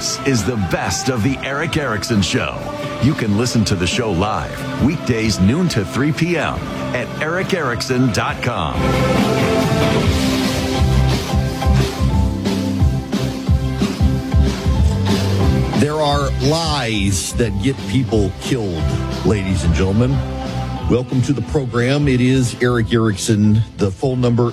This is the best of the Eric Erickson Show. You can listen to the show live weekdays noon to 3 p.m. at ericerickson.com. There are lies that get people killed, ladies and gentlemen. Welcome to the program. It is Eric Erickson. The phone number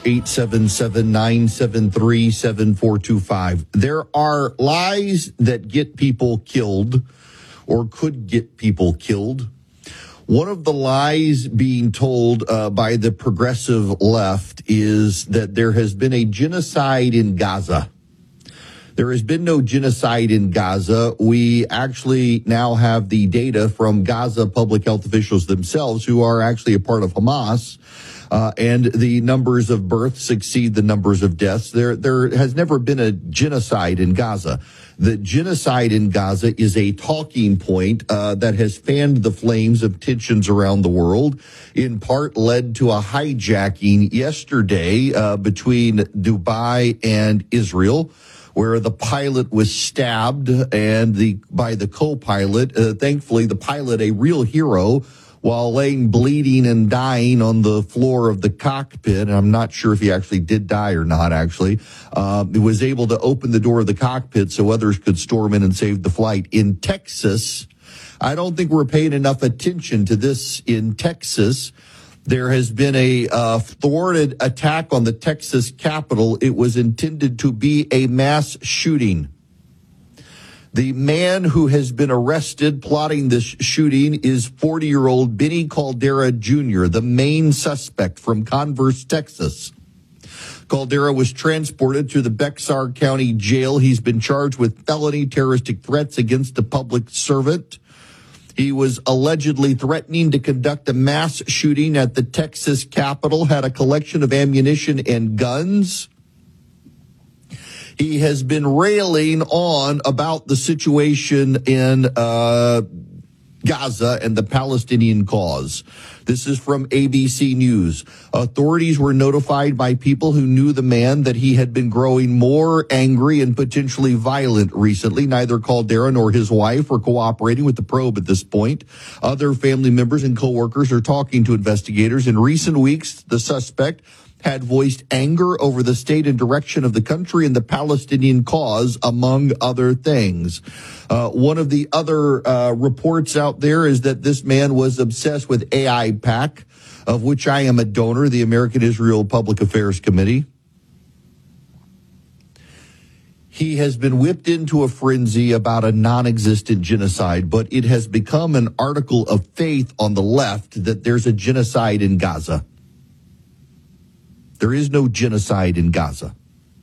877-973-7425. There are lies that get people killed or could get people killed. One of the lies being told by the progressive left is that there has been a genocide in Gaza. There has been no genocide in Gaza. We actually now have the data from Gaza public health officials themselves, who are actually a part of Hamas, and the numbers of births exceed the numbers of deaths. There has never been a genocide in Gaza. The genocide in Gaza is a talking point that has fanned the flames of tensions around the world, in part led to a hijacking yesterday between Dubai and Israel, where the pilot was stabbed by the co-pilot. Thankfully, the pilot, a real hero, while laying bleeding and dying on the floor of the cockpit. And I'm not sure if he actually did die or not, actually. Was able to open the door of the cockpit so others could storm in and save the flight. In Texas, I don't think we're paying enough attention to this in Texas. There has been a thwarted attack on the Texas Capitol. It was intended to be a mass shooting. The man who has been arrested plotting this shooting is 40-year-old Benny Caldera Jr., the main suspect from Converse, Texas. Caldera was transported to the Bexar County Jail. He's been charged with felony terroristic threats against a public servant. He was allegedly threatening to conduct a mass shooting at the Texas Capitol, had a collection of ammunition and guns. He has been railing on about the situation in Gaza and the Palestinian cause. This is from ABC News. Authorities were notified by people who knew the man that he had been growing more angry and potentially violent recently. Neither Caldera nor his wife are cooperating with the probe at this point. Other family members and coworkers are talking to investigators. In recent weeks, the suspect had voiced anger over the state and direction of the country and the Palestinian cause, among other things. One of the other reports out there is that this man was obsessed with AIPAC, of which I am a donor, the American Israel Public Affairs Committee. He has been whipped into a frenzy about a non-existent genocide, but it has become an article of faith on the left that there's a genocide in Gaza. There is no genocide in Gaza.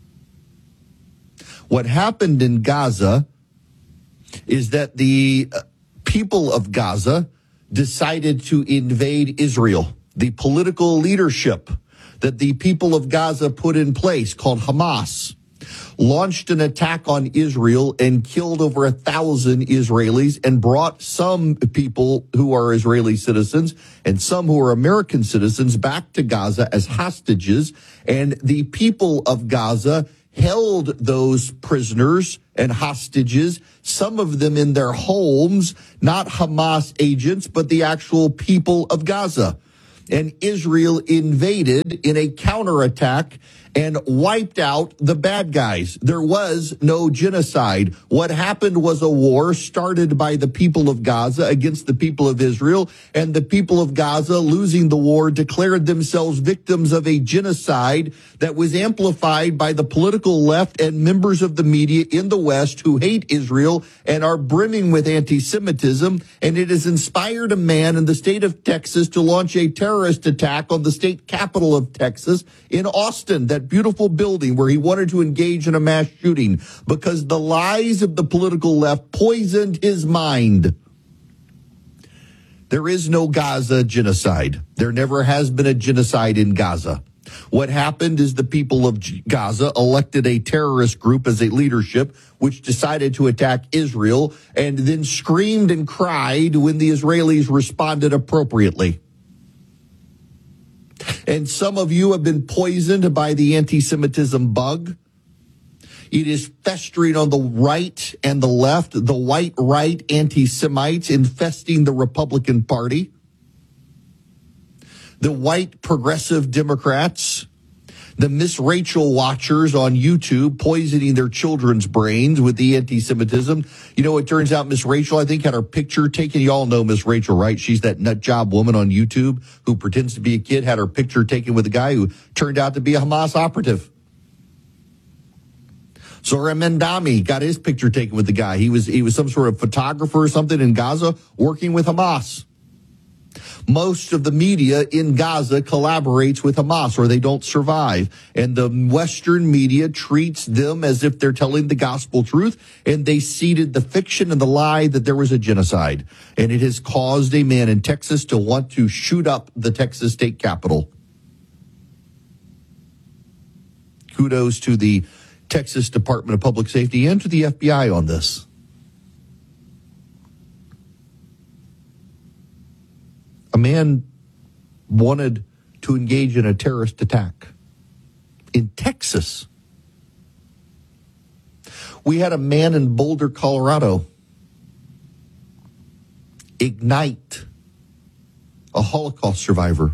What happened in Gaza is that the people of Gaza decided to invade Israel. The political leadership that the people of Gaza put in place, called Hamas, launched an attack on Israel and killed over 1,000 Israelis and brought some people who are Israeli citizens and some who are American citizens back to Gaza as hostages. And the people of Gaza held those prisoners and hostages, some of them in their homes, not Hamas agents, but the actual people of Gaza. And Israel invaded in a counterattack and wiped out the bad guys. There was no genocide. What happened was a war started by the people of Gaza against the people of Israel, and the people of Gaza, losing the war, declared themselves victims of a genocide that was amplified by the political left and members of the media in the West who hate Israel and are brimming with anti-Semitism. And it has inspired a man in the state of Texas to launch a terrorist attack on the state capital of Texas in Austin, that beautiful building where he wanted to engage in a mass shooting because the lies of the political left poisoned his mind. There is no Gaza genocide. There never has been a genocide in Gaza. What happened is the people of Gaza elected a terrorist group as a leadership, which decided to attack Israel and then screamed and cried when the Israelis responded appropriately. And some of you have been poisoned by the anti-Semitism bug. It is festering on the right and the left, the white right anti-Semites infesting the Republican Party, the white progressive Democrats, the Miss Rachel watchers on YouTube poisoning their children's brains with the anti-Semitism. You know, it turns out Miss Rachel, I think, had her picture taken. You all know Miss Rachel, right? She's that nut job woman on YouTube who pretends to be a kid, had her picture taken with a guy who turned out to be a Hamas operative. Zora Mendami got his picture taken with the guy. He was some sort of photographer or something in Gaza working with Hamas. Most of the media in Gaza collaborates with Hamas or they don't survive. And the Western media treats them as if they're telling the gospel truth. And they seeded the fiction and the lie that there was a genocide. And it has caused a man in Texas to want to shoot up the Texas state capitol. Kudos to the Texas Department of Public Safety and to the FBI on this. A man wanted to engage in a terrorist attack in Texas. We had a man in Boulder, Colorado, ignite a Holocaust survivor.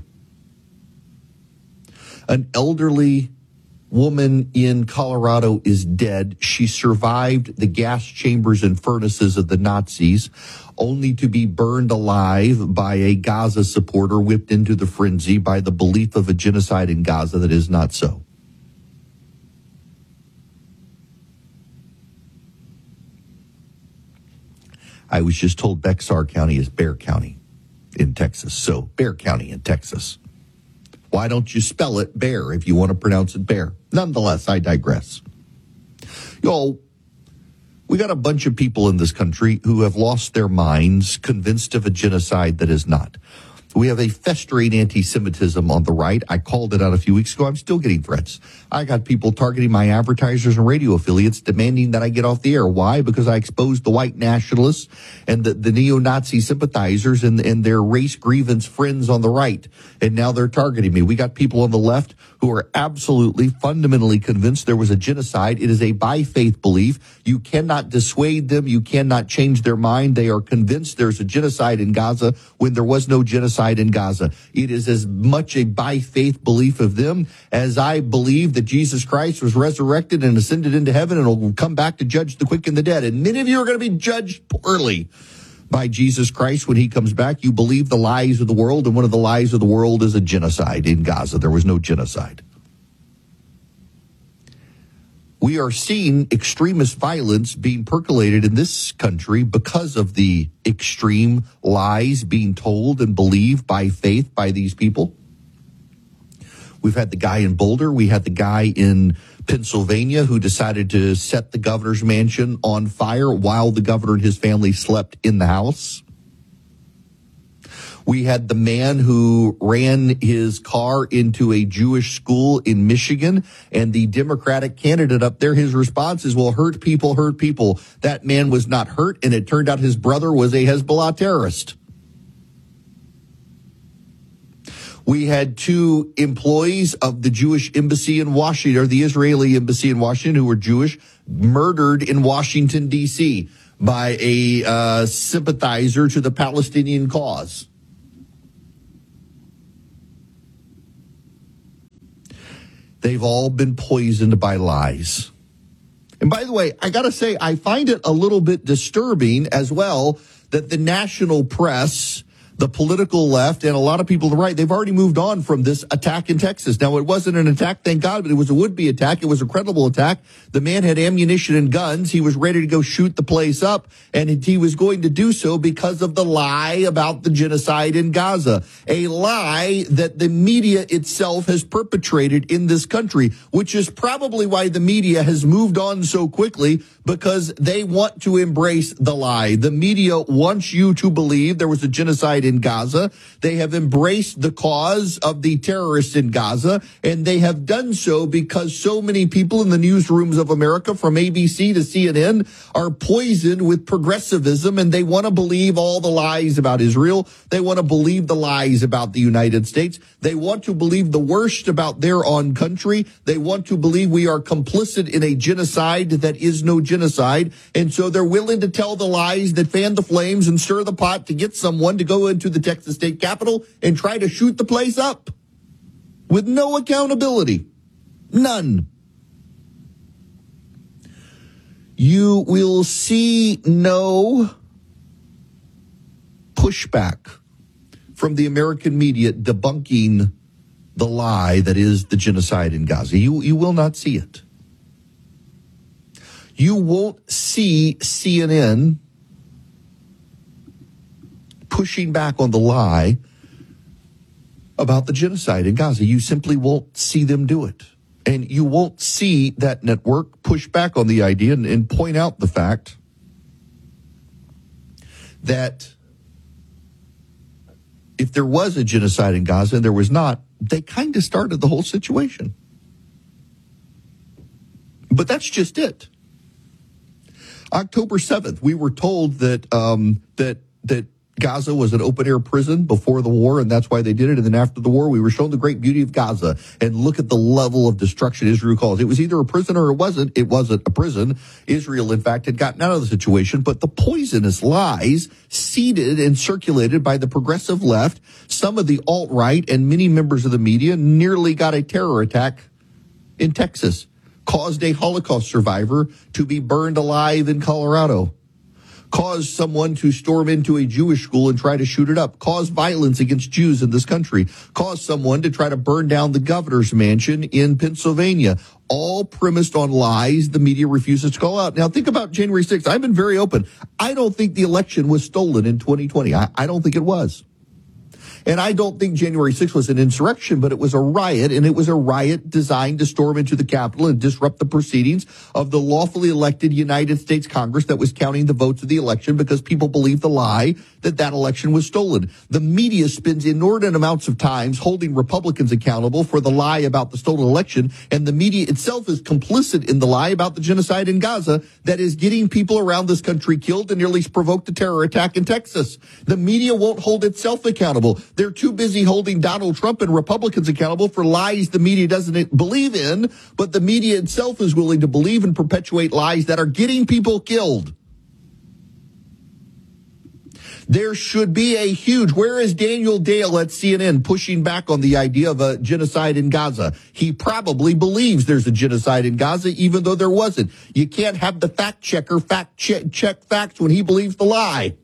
An elderly woman in Colorado is dead. She survived the gas chambers and furnaces of the Nazis, only to be burned alive by a Gaza supporter whipped into the frenzy by the belief of a genocide in Gaza that is not so. I was just told Bexar County is Bexar County in Texas. So Bexar County in Texas. Why don't you spell it bear if you want to pronounce it bear? Nonetheless, I digress. Y'all, we got a bunch of people in this country who have lost their minds, convinced of a genocide that is not. We have a festering anti-Semitism on the right. I called it out a few weeks ago. I'm still getting threats. I got people targeting my advertisers and radio affiliates demanding that I get off the air. Why? Because I exposed the white nationalists and the neo-Nazi sympathizers and their race grievance friends on the right. And now they're targeting me. We got people on the left who are absolutely fundamentally convinced there was a genocide. It is a by faith belief. You cannot dissuade them. You cannot change their mind. They are convinced there's a genocide in Gaza when there was no genocide in Gaza. It is as much a by faith belief of them as I believe that Jesus Christ was resurrected and ascended into heaven and will come back to judge the quick and the dead. And many of you are going to be judged poorly by Jesus Christ when he comes back. You believe the lies of the world, and one of the lies of the world is a genocide in Gaza. There was no genocide. We are seeing extremist violence being percolated in this country because of the extreme lies being told and believed by faith by these people. We've had the guy in Boulder. We had the guy in Pennsylvania who decided to set the governor's mansion on fire while the governor and his family slept in the house. We had the man who ran his car into a Jewish school in Michigan, and the Democratic candidate up there, his response is, well, hurt people, hurt people. That man was not hurt, and it turned out his brother was a Hezbollah terrorist. We had two employees of the Jewish embassy in Washington, or the Israeli embassy in Washington, who were Jewish, murdered in Washington, D.C. by a sympathizer to the Palestinian cause. They've all been poisoned by lies. And by the way, I got to say, I find it a little bit disturbing as well that the national press, the political left, and a lot of people on the right, they've already moved on from this attack in Texas. Now, it wasn't an attack, thank God, but it was a would-be attack. It was a credible attack. The man had ammunition and guns. He was ready to go shoot the place up, and he was going to do so because of the lie about the genocide in Gaza, a lie that the media itself has perpetrated in this country, which is probably why the media has moved on so quickly, because they want to embrace the lie. The media wants you to believe there was a genocide genocide in Gaza. They have embraced the cause of the terrorists in Gaza, and they have done so because so many people in the newsrooms of America, from ABC to CNN, are poisoned with progressivism, and they want to believe all the lies about Israel. They want to believe the lies about the United States. They want to believe the worst about their own country. They want to believe we are complicit in a genocide that is no genocide. And so they're willing to tell the lies that fan the flames and stir the pot to get someone to go into the Texas state capitol and try to shoot the place up with no accountability. None. You will see no pushback from the American media debunking the lie that is the genocide in Gaza. You will not see it. You won't see CNN pushing back on the lie about the genocide in Gaza. You simply won't see them do it. And you won't see that network push back on the idea and point out the fact that if there was a genocide in Gaza and there was not, they kind of started the whole situation. But that's just it. October 7th, we were told that that Gaza was an open-air prison before the war, and that's why they did it. And then after the war, we were shown the great beauty of Gaza. And look at the level of destruction Israel caused. It was either a prison or it wasn't. It wasn't a prison. Israel, in fact, had gotten out of the situation. But the poisonous lies seeded and circulated by the progressive left, some of the alt-right, and many members of the media nearly got a terror attack in Texas, caused a Holocaust survivor to be burned alive in Colorado, caused someone to storm into a Jewish school and try to shoot it up, caused violence against Jews in this country, caused someone to try to burn down the governor's mansion in Pennsylvania, all premised on lies the media refuses to call out. Now, think about January 6th. I've been very open. I don't think the election was stolen in 2020. I don't think it was. And I don't think January 6th was an insurrection, but it was a riot, and it was a riot designed to storm into the Capitol and disrupt the proceedings of the lawfully elected United States Congress that was counting the votes of the election because people believed the lie that that election was stolen. The media spends inordinate amounts of time holding Republicans accountable for the lie about the stolen election, and the media itself is complicit in the lie about the genocide in Gaza that is getting people around this country killed and nearly provoked a terror attack in Texas. The media won't hold itself accountable. They're too busy holding Donald Trump and Republicans accountable for lies the media doesn't believe in, but the media itself is willing to believe and perpetuate lies that are getting people killed. There should be a huge, where is Daniel Dale at CNN pushing back on the idea of a genocide in Gaza? He probably believes there's a genocide in Gaza, even though there wasn't. You can't have the fact checker check facts when he believes the lie.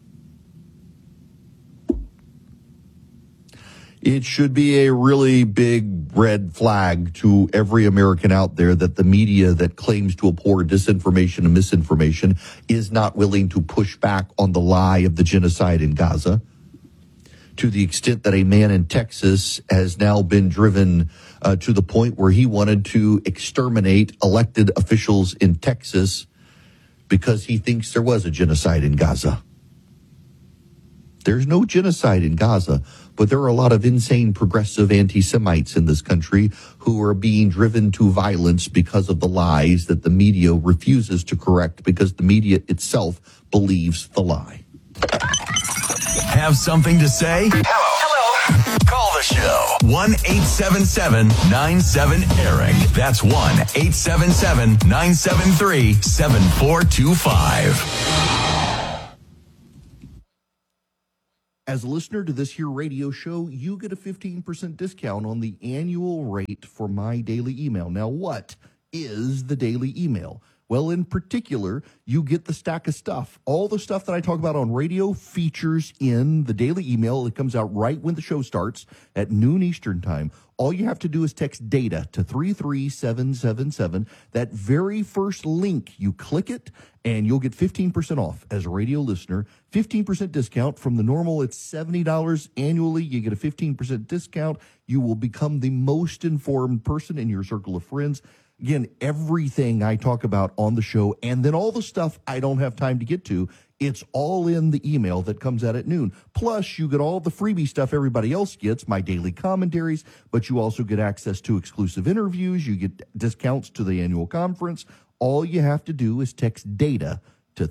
It should be a really big red flag to every American out there that the media that claims to abhor disinformation and misinformation is not willing to push back on the lie of the genocide in Gaza, to the extent that a man in Texas has now been driven to the point where he wanted to exterminate elected officials in Texas because he thinks there was a genocide in Gaza. There's no genocide in Gaza, but there are a lot of insane progressive anti-Semites in this country who are being driven to violence because of the lies that the media refuses to correct because the media itself believes the lie. Have something to say? Hello. Call the show. 1-877-97-ERIC. That's 1-877-973-7425. As a listener to this here radio show, you get a 15% discount on the annual rate for my daily email. Now, what is the daily email? Well, in particular, you get the stack of stuff. All the stuff that I talk about on radio features in the daily email. It comes out right when the show starts at noon Eastern time. All you have to do is text DATA to 33777. That very first link, you click it, and you'll get 15% off as a radio listener. 15% discount from the normal. It's $70 annually. You get a 15% discount. You will become the most informed person in your circle of friends. Again, everything I talk about on the show, and then all the stuff I don't have time to get to, It's all in the email that comes out at noon. Plus, you get all the freebie stuff everybody else gets, my daily commentaries, but you also get access to exclusive interviews. You get discounts to the annual conference. All you have to do is text DATA to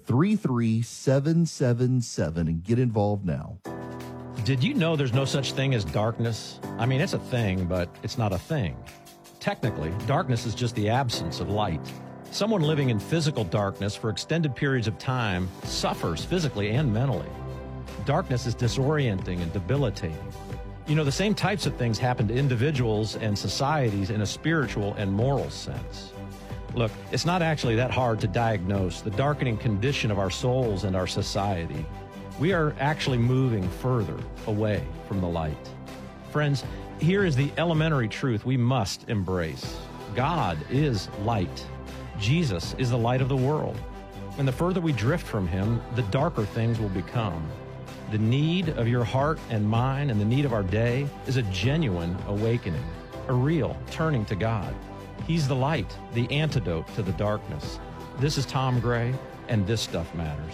33777 and get involved now. Did you know there's no such thing as darkness? I mean, it's a thing, but it's not a thing. Technically, darkness is just the absence of light. Someone living in physical darkness for extended periods of time suffers physically and mentally. Darkness is disorienting and debilitating. You know, the same types of things happen to individuals and societies in a spiritual and moral sense. Look, it's not actually that hard to diagnose the darkening condition of our souls and our society. We are actually moving further away from the light. Friends, here is the elementary truth we must embrace. God is light. Jesus is the light of the world. And the further we drift from him, the darker things will become. The need of your heart and mine and the need of our day is a genuine awakening, a real turning to God. He's the light, the antidote to the darkness. This is Tom Gray, and This Stuff Matters.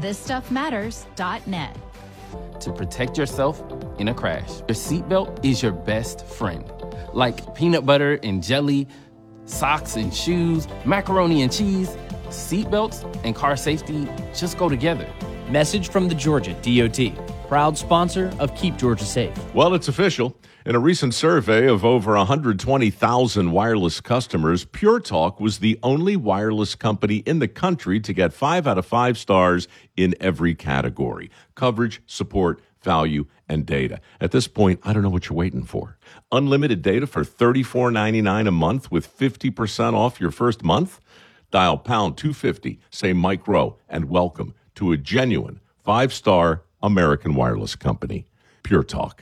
ThisStuffMatters.net. To protect yourself in a crash, your seatbelt is your best friend. Like peanut butter and jelly, socks and shoes, macaroni and cheese, seatbelts and car safety just go together. Message from the Georgia DOT, proud sponsor of Keep Georgia Safe. Well, it's official. In a recent survey of over 120,000 wireless customers, Pure Talk was the only wireless company in the country to get 5 out of 5 stars in every category: coverage, support, value, and data. At this point, I don't know what you're waiting for. Unlimited data for $34.99 a month with 50% off your first month? Dial pound 250, say Mike Rowe, and welcome to a genuine 5-star American wireless company. Pure Talk.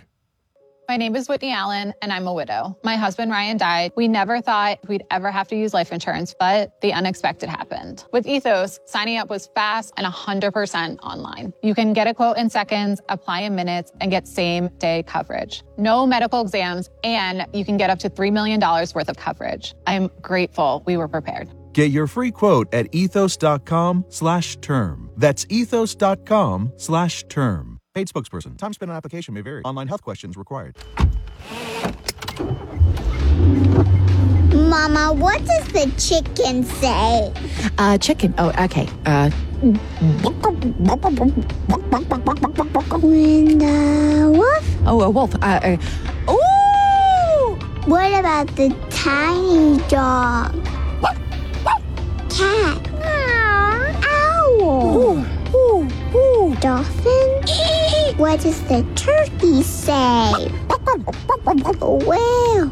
My name is Whitney Allen, and I'm a widow. My husband, Ryan, died. We never thought we'd ever have to use life insurance, but the unexpected happened. With Ethos, signing up was fast and 100% online. You can get a quote in seconds, apply in minutes, and get same-day coverage. No medical exams, and you can get up to $3 million worth of coverage. I'm grateful we were prepared. Get your free quote at ethos.com/term. That's ethos.com/term. Paid spokesperson. Time spent on application may vary. Online health questions required. Mama, what does the chicken say? Chicken. Oh, okay. When the wolf? Oh, a wolf. Ooh! What about the tiny dog? Cat? Owl? Dolphin? What does the turkey say? Whale?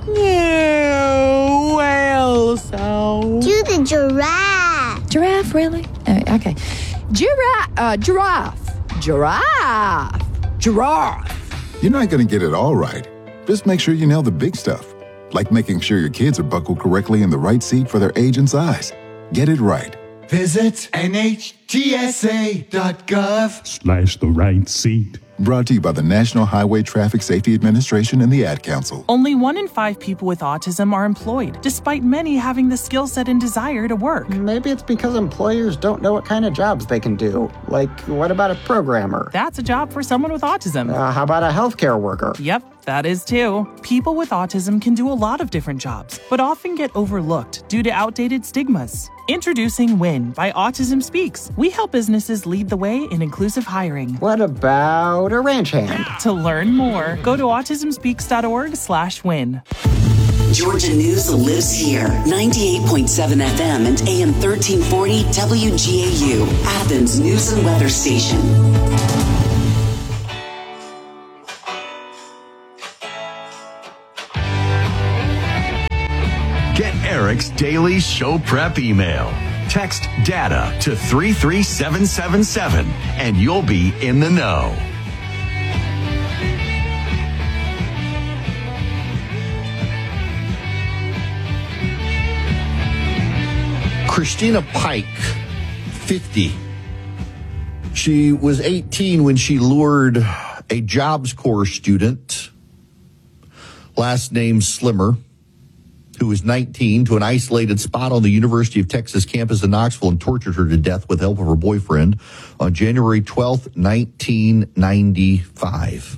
Whale sound. Do the giraffe? Giraffe, really? Okay. Giraffe. You're not going to get it all right. Just make sure you nail the big stuff, like making sure your kids are buckled correctly in the right seat for their age and size. Get it right. Visit NHTSA.gov/the right seat. Brought to you by the National Highway Traffic Safety Administration and the Ad Council. Only 1 in 5 people with autism are employed, despite many having the skill set and desire to work. Maybe it's because employers don't know what kind of jobs they can do. Like, what about a programmer? That's a job for someone with autism. How about a healthcare worker? Yep, that is too. People with autism can do a lot of different jobs, but often get overlooked due to outdated stigmas. Introducing WIN by Autism Speaks. We help businesses lead the way in inclusive hiring. What about a ranch hand? To learn more, go to autismspeaks.org/win. Georgia News lives here. 98.7 FM and AM 1340 WGAU, Athens News and Weather Station. Get Eric's daily show prep email. Text DATA to 33777 and you'll be in the know. Christina Pike, 50. She was 18 when she lured a Jobs Corps student, last name Slimmer, who was 19, to an isolated spot on the University of Texas campus in Knoxville and tortured her to death with help of her boyfriend on January 12th, 1995.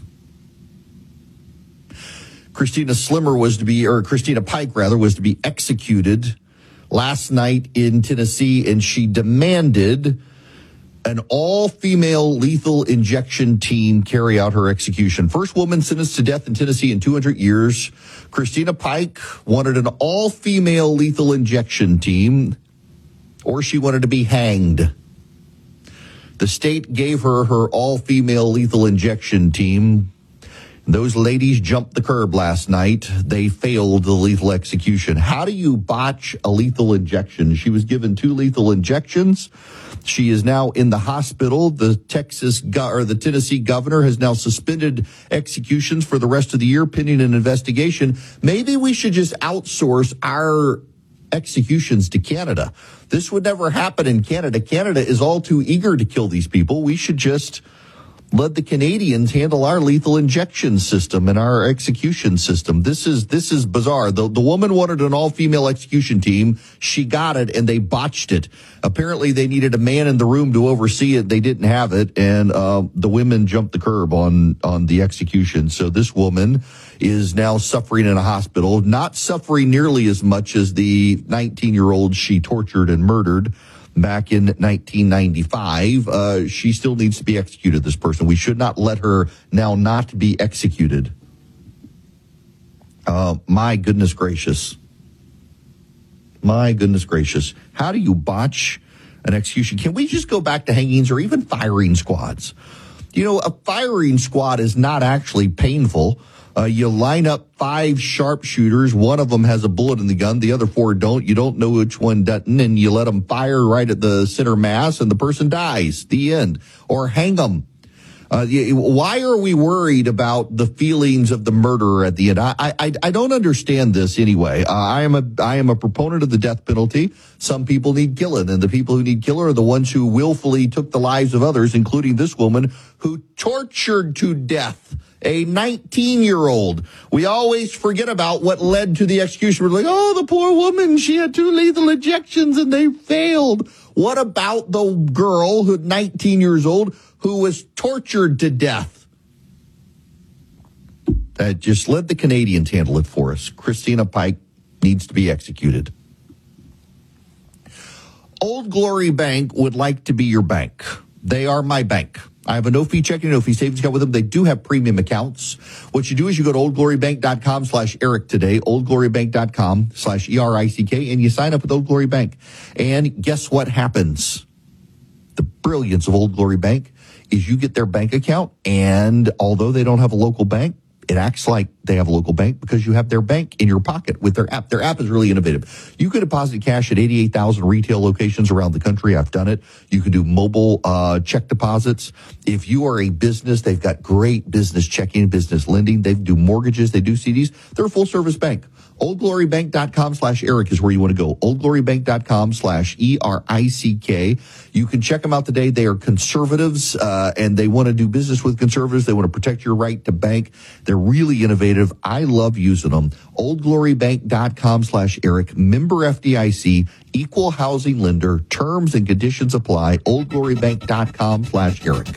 Christina Pike was to be executed last night in Tennessee, and she demanded an all-female lethal injection team carry out her execution. First woman sentenced to death in Tennessee in 200 years. Christina Pike wanted an all-female lethal injection team, or she wanted to be hanged. The state gave her her all-female lethal injection team. Those ladies jumped the curb last night. They failed the lethal execution. How do you botch a lethal injection? She was given 2 lethal injections. She is now in the hospital. The Tennessee governor has now suspended executions for the rest of the year pending an investigation. Maybe we should just outsource our executions to Canada. This would never happen in Canada. Canada is all too eager to kill these people. We should just let the Canadians handle our lethal injection system and our execution system. This is bizarre. The woman wanted an all-female execution team. She got it, and they botched it. Apparently, they needed a man in the room to oversee it. They didn't have it, and the women jumped the curb on the execution. So this woman is now suffering in a hospital, not suffering nearly as much as the 19-year-old she tortured and murdered back in 1995. She still needs to be executed, this person. We should not let her now not be executed. My goodness gracious. My goodness gracious. How do you botch an execution? Can we just go back to hangings or even firing squads? You know, a firing squad is not actually painful. You line up 5 sharpshooters. One of them has a bullet in the gun. The other 4 don't. You don't know which one doesn't, and you let them fire right at the center mass, and the person dies. The end. Or hang them. Why are we worried about the feelings of the murderer at the end? I don't understand this anyway. I am a proponent of the death penalty. Some people need killing, and the people who need killing are the ones who willfully took the lives of others, including this woman who tortured to death a 19-year-old. We always forget about what led to the execution. We're like, oh, the poor woman, she had 2 lethal injections and they failed. What about the girl who 19 years old who was tortured to death? Just let the Canadians handle it for us. Christina Pike needs to be executed. Old Glory Bank would like to be your bank. They are my bank. I have a no-fee checking, no-fee savings account with them. They do have premium accounts. What you do is you go to oldglorybank.com/Eric today, oldglorybank.com/ERICK, and you sign up with Old Glory Bank. And guess what happens? The brilliance of Old Glory Bank is you get their bank account, and although they don't have a local bank, it acts like they have a local bank because you have their bank in your pocket with their app. Their app is really innovative. You can deposit cash at 88,000 retail locations around the country. I've done it. You can do mobile check deposits. If you are a business, they've got great business checking, business lending. They do mortgages. They do CDs. They're a full-service bank. OldGloryBank.com/Eric is where you want to go. OldGloryBank.com/ERICK. You can check them out today. They are conservatives, and they want to do business with conservatives. They want to protect your right to bank. They're really innovative. I love using them. OldGloryBank.com/Eric. Member FDIC. Equal housing lender. Terms and conditions apply. OldGloryBank.com/Eric.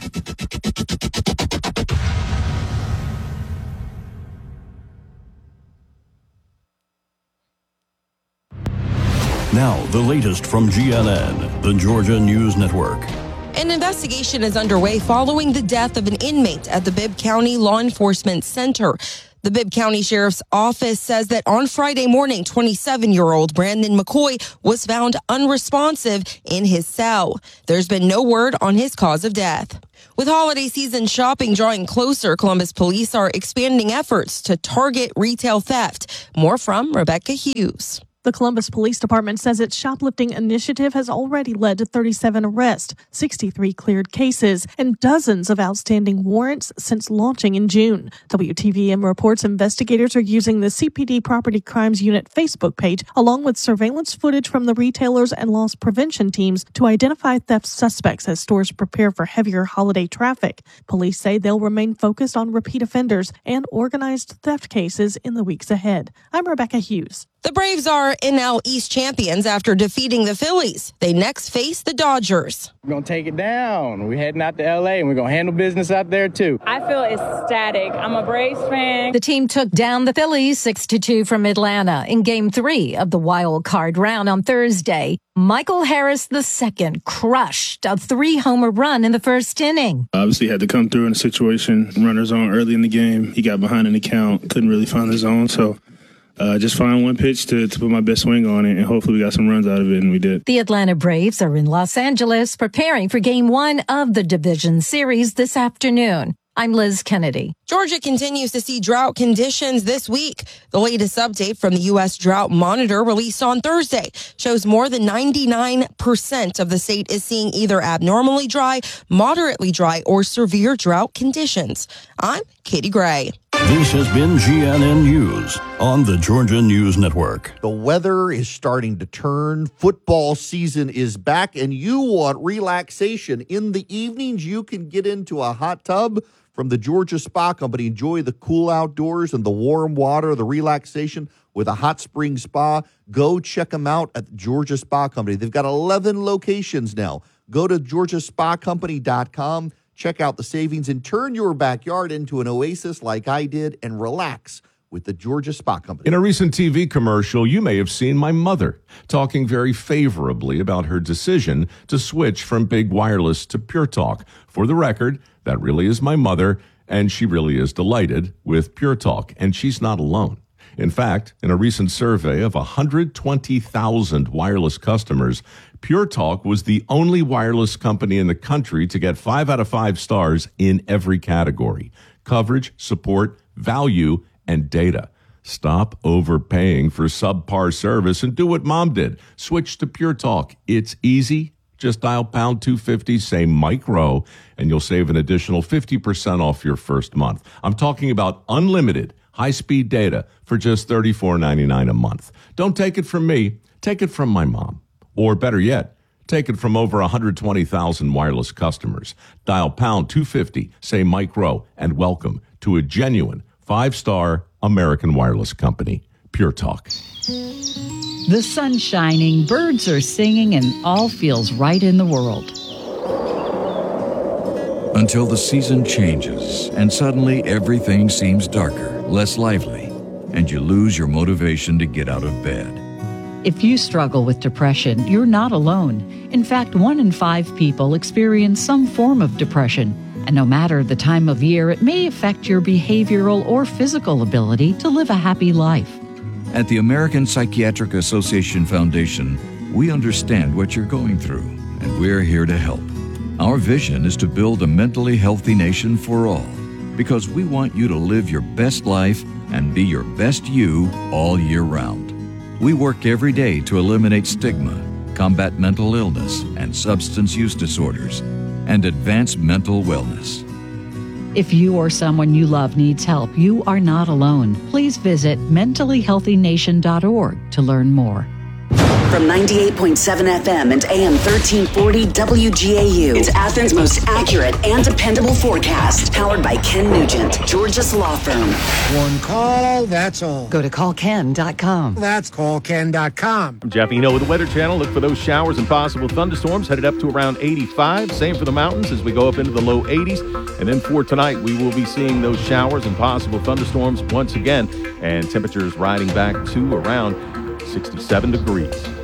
Now, the latest from GNN, the Georgia News Network. An investigation is underway following the death of an inmate at the Bibb County Law Enforcement Center. The Bibb County Sheriff's Office says that on Friday morning, 27-year-old Brandon McCoy was found unresponsive in his cell. There's been no word on his cause of death. With holiday season shopping drawing closer, Columbus police are expanding efforts to target retail theft. More from Rebecca Hughes. The Columbus Police Department says its shoplifting initiative has already led to 37 arrests, 63 cleared cases, and dozens of outstanding warrants since launching in June. WTVM reports investigators are using the CPD Property Crimes Unit Facebook page, along with surveillance footage from the retailers and loss prevention teams, to identify theft suspects as stores prepare for heavier holiday traffic. Police say they'll remain focused on repeat offenders and organized theft cases in the weeks ahead. I'm Rebecca Hughes. The Braves are NL East champions after defeating the Phillies. They next face the Dodgers. We're going to take it down. We're heading out to L.A., and we're going to handle business out there, too. I feel ecstatic. I'm a Braves fan. The team took down the Phillies 6-2 from Atlanta in Game 3 of the wild card round on Thursday. Michael Harris II crushed a 3-homer run in the first inning. Obviously had to come through in a situation, runners on early in the game. He got behind in the count, couldn't really find the zone, so just find one pitch to put my best swing on it, and hopefully we got some runs out of it, and we did. The Atlanta Braves are in Los Angeles preparing for Game 1 of the Division Series this afternoon. I'm Liz Kennedy. Georgia continues to see drought conditions this week. The latest update from the U.S. Drought Monitor released on Thursday shows more than 99% of the state is seeing either abnormally dry, moderately dry, or severe drought conditions. I'm Katie Gray. This has been GNN News on the Georgia News Network. The weather is starting to turn. Football season is back, and you want relaxation. In the evenings, you can get into a hot tub from the Georgia Spa Company. Enjoy the cool outdoors and the warm water, the relaxation with a hot spring spa. Go check them out at the Georgia Spa Company. They've got 11 locations now. Go to georgiaspacompany.com. Check out the savings and turn your backyard into an oasis like I did and relax with the Georgia Spa Company. In a recent TV commercial, you may have seen my mother talking very favorably about her decision to switch from Big Wireless to Pure Talk. For the record, that really is my mother, and she really is delighted with Pure Talk, and she's not alone. In fact, in a recent survey of 120,000 wireless customers, Pure Talk was the only wireless company in the country to get 5 out of 5 stars in every category: coverage, support, value, and data. Stop overpaying for subpar service and do what Mom did. Switch to Pure Talk. It's easy. Just dial pound 250, say Mike Rowe, and you'll save an additional 50% off your first month. I'm talking about unlimited high-speed data for just $34.99 a month. Don't take it from me. Take it from my mom. Or better yet, take it from over 120,000 wireless customers. Dial pound 250, say Mike Rowe, and welcome to a genuine 5-star American wireless company, Pure Talk. The sun's shining, birds are singing, and all feels right in the world. Until the season changes, and suddenly everything seems darker, less lively, and you lose your motivation to get out of bed. If you struggle with depression, you're not alone. In fact, 1 in 5 people experience some form of depression. And no matter the time of year, it may affect your behavioral or physical ability to live a happy life. At the American Psychiatric Association Foundation, we understand what you're going through, and we're here to help. Our vision is to build a mentally healthy nation for all, because we want you to live your best life and be your best you all year round. We work every day to eliminate stigma, combat mental illness and substance use disorders, and advance mental wellness. If you or someone you love needs help, you are not alone. Please visit mentallyhealthynation.org to learn more. From 98.7 FM and AM 1340 WGAU, it's Athens' most accurate and dependable forecast. Powered by Ken Nugent, Georgia's law firm. One call, that's all. Go to callken.com. That's callken.com. I'm Jeff Eno with the Weather Channel. Look for those showers and possible thunderstorms headed up to around 85. Same for the mountains as we go up into the low 80s. And then for tonight, we will be seeing those showers and possible thunderstorms once again. And temperatures riding back to around 67 degrees.